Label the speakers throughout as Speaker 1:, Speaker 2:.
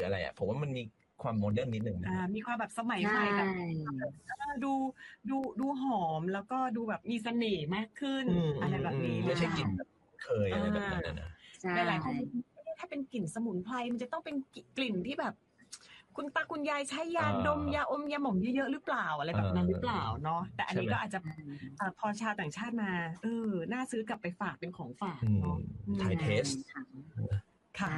Speaker 1: อะไรอ่ะผมว่ามันมีความโมเดิร์นนิดนึงนะ
Speaker 2: มีความแบบสมัย
Speaker 3: ใช่
Speaker 2: ใหม่แบบดูหอมแล้วก็ดูแบบมีเสน่ห์มากขึ้นอะไรแบบนี้
Speaker 1: ไม่ใช่กลิ่นแบบเคยอะไรแบบนั้นนะ
Speaker 3: ใช่
Speaker 2: หลายคนถ้าเป็นกลิ่นสมุนไพรมันจะต้องเป็นกลิ่นที่แบบคุณตาคุณยายใช้ยาดมยาอมยาหม่องเยอะๆหรือเปล่าอะไรแบบนั้นหรือเปล่าเนาะแต่อันนี้ก็อาจจะพอชาวต่างชาติมาน่าซื้อกลับไปฝากเป็นของฝากเนาะ
Speaker 1: ไทยเทส
Speaker 2: ค่ะ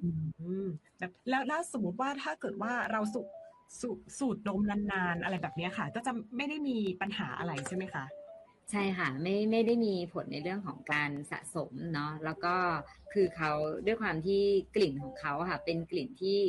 Speaker 2: แล้วสมมติว่าถ้าเกิดว่าเราสูดดมนานๆอะไรแบบนี้ค่ะก็จะไม่ได้มีปัญหาอะไรใช่ไหมคะ
Speaker 3: ใช่ค่ะไม่ได้มีผลในเรื่องของการสะสมเนาะแล้วก็คือเขาด้วยความที่กลิ่นของเขาค่ะเป็นกลิ่นที่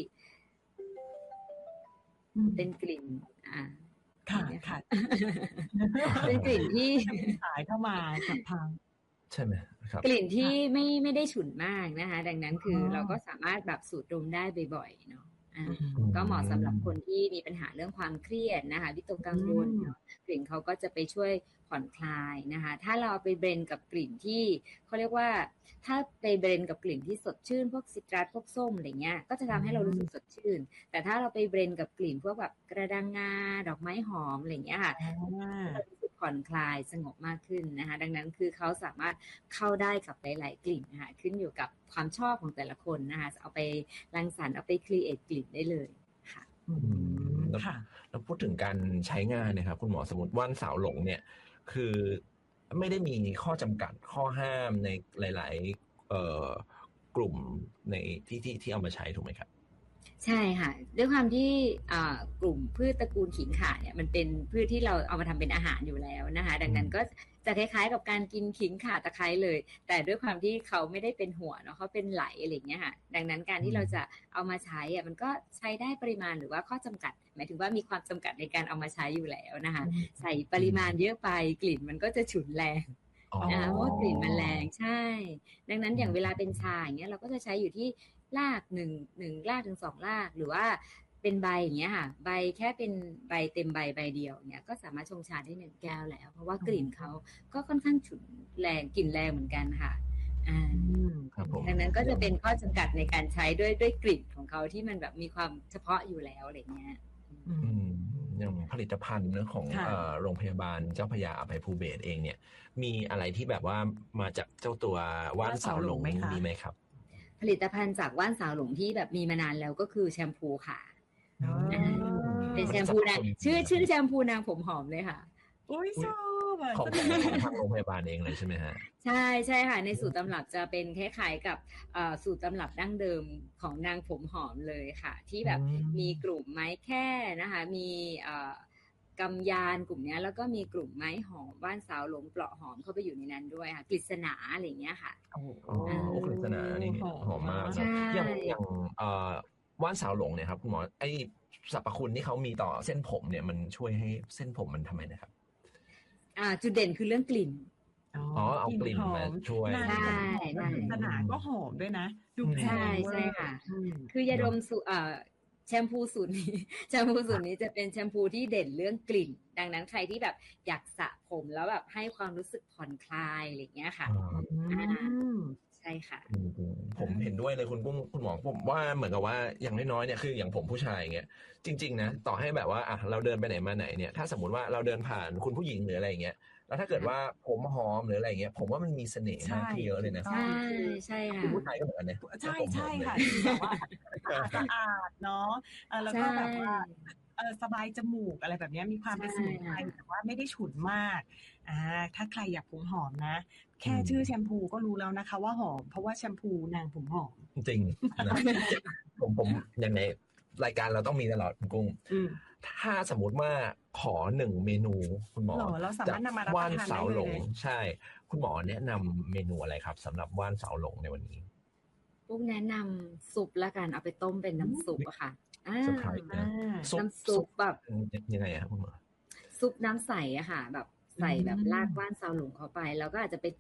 Speaker 3: เป็นกลิ่น
Speaker 2: ค่ะ
Speaker 3: เป็นกลิ่นที่
Speaker 2: ขายเข้ามากับทาง
Speaker 1: ใช่ไหมครับ
Speaker 3: กลิ่นที่ไม่ได้ฉุนมากนะคะดังนั้นคือเราก็สามารถแบบสูดดมได้บ่อยๆเนาะก็เหมาะสำหรับคนที่มีปัญหาเรื่องความเครียดนะคะวิตกกังวลกลิ่นเขาก็จะไปช่วยผ่อนคลายนะคะถ้าเราไปเบรนกับกลิ่นที่เขาเรียกว่าถ้าไปเบรนกับกลิ่นที่สดชื่นพวกซิตรัสพวกส้มอะไรเงี้ยก็จะทำให้เรารู้สึกสดชื่นแต่ถ้าเราไปเบรนกับกลิ่นพวกแบบกระดังงาดอกไม้หอมอะไรเงี้ยค่ะผ่อนคลายสงบมากขึ้นนะคะดังนั้นคือเขาสามารถเข้าได้กับหลายๆกลิ่นนะคะขึ้นอยู่กับความชอบของแต่ละคนนะคะเอาไปรังสรรค์เอาไปครีเอทกลิ่นได้เลยค่ะ
Speaker 1: แล้วพูดถึงการใช้งานเนี่ยครับคุณหมอสมมติว่านสาวหลงเนี่ยคือไม่ได้มีข้อจำกัดข้อห้ามในหลายๆกลุ่มในที่เอามาใช้ถูกไหมครับ
Speaker 3: ใช่ค่ะด้วยความที่กลุ่มพืชตระกูลขิงข่าเนี่ยมันเป็นพืชที่เราเอามาทำเป็นอาหารอยู่แล้วนะคะดังนั้นก็จะคล้ายๆกับการกินขิงข่าตะไคร้เลยแต่ด้วยความที่เขาไม่ได้เป็นหัวเนาะเขาเป็นไหลอะไรอย่างเงี้ยค่ะดังนั้นการที่เราจะเอามาใช้มันก็ใช้ได้ปริมาณหรือว่าข้อจำกัดหมายถึงว่ามีความจำกัดในการเอามาใช้อยู่แล้วนะคะใส่ปริมาณเยอะไปกลิ่นมันก็จะฉุนแรงนะคะเพราะกลิ่นมันแรงใช่ดังนั้นอย่างเวลาเป็นชาอย่างเงี้ยเราก็จะใช้อยู่ที่รากหนึ่งรากถึง2รากหรือว่าเป็นใบอย่างเงี้ยค่ะใบแค่เป็นใบเต็มใบเดียวเนี้ยก็สามารถชงชาได้1 แก้วแล้วเพราะว่ากลิ่นเขาก็ค่อนข้างฉุนแรงกลิ่นแรงเหมือนกันค่ะดังนั้นก็จะเป็นข้อจำกัดในการใช้ด้วยกลิ่นของเขาที่มันแบบมีความเฉพาะอยู่แล้วอะไรเงี้ย
Speaker 1: อย่างผลิตภัณฑ์เรื่องของโรงพยาบาลเจ้าพระยาอภัยภูเบศรเองเนี่ยมีอะไรที่แบบว่ามาจากเจ้าตัวว่านสาวหลงมีไหมครับ
Speaker 3: ผลิตภัณฑ์จากว่านสาวหลงที่แบบมีมานานแล้วก็คือแชมพูค่ะเป็นแชมพูนะชื่อแชมพูนางผมหอมเลยค่ะ
Speaker 2: อุ้ยชอบ
Speaker 1: ของทางโรงพยาบาลเองเลยใช่ไหมฮะ
Speaker 3: ใช่ค่ะในสูตรตำรับจะเป็นคล้ายๆกับสูตรตำรับดั้งเดิมของนางผมหอมเลยค่ะที่แบบมีกลุ่มไม้แค่นะคะมีกำยานกลุ่มนี้แล้วก็มีกลุ่มไม้หอมว่านสาวหลงเปราะหอมเข้าไปอยู่ในนั้นด้วยค่ะกฤษณาอะไรอย่างเงี้ยค่ะ
Speaker 1: โอ้กฤษณานี่หอมมากอย่างว่านสาวหลงเนี่ยครับคุณหมอไอ้สรรพคุณที่เขามีต่อเส้นผมเนี่ยมันช่วยให้เส้นผมมันทำไมนะครับ
Speaker 3: จุดเด่นคือเรื่องกลิ่น
Speaker 1: เอากลิ่นมาช่วย
Speaker 3: ใช่
Speaker 2: ขนาดก็หอมด้วยนะดู
Speaker 3: ใช่ค่ะคือยาดมแชมพูสูตรนี้จะเป็นแชมพูที่เด่นเรื่องกลิ่นดังนั้นใครที่แบบอยากสระผมแล้วแบบให้ความรู้สึกผ่อนคลายอะไรอย่างเงี้ยค่ะใช่ค่ะ
Speaker 1: ผมเห็นด้วยเลยคุณหมอผมว่าเหมือนกับว่าอย่างน้อยๆเนี่ยคืออย่างผมผู้ชายเงี้ยจริงๆนะต่อให้แบบว่าเราเดินไปไหนมาไหนเนี่ยถ้าสมมติว่าเราเดินผ่านคุณผู้หญิงหรืออะไรเงี้ยแล้วถ้าเกิดว่าผมหอมหรืออะไรเงี้ยผมว่ามันมีเสน่ห์มากขึ้นเยอะเลยนะ
Speaker 3: ใช่ค่ะ
Speaker 1: คุณผู้ชายก็เหมือนกันนะ
Speaker 2: ใช่ค่ะแบบว่าสะอาดเนาะแล้วก็แบบว่าสบายจมูกอะไรแบบนี้มีความเป็นสมุนไพรแต่ว่าไม่ได้ฉุนมากถ้าใครอยากผมหอมนะแค่ชื่อแชมพูก็รู้แล้วนะคะว่าหอมเพราะว่าแชมพูนางผมหอม
Speaker 1: จริงนะผมยังไงรายการเราต้องมีตลอดคุณกุ้งถ้าสมมติว่าขอ1 เมนูคุณหมอจากว่านสาวหลงใช่คุณหมอแนะนำเมนูอะไรครับสำหรับว่านสาวหลงในวันนี้
Speaker 3: พวกแนะนำซุปละกันเอาไปต้มเป็นน้ำซุปอะค่ะ
Speaker 1: น้
Speaker 3: ำซุปแบบ
Speaker 1: ยังไงครับคุณหมอ
Speaker 3: ซุปน้ำใสอะค่ะแบบใส่แบบรากว่านซาวหลงเข้าไปแล้วก็อาจจะไป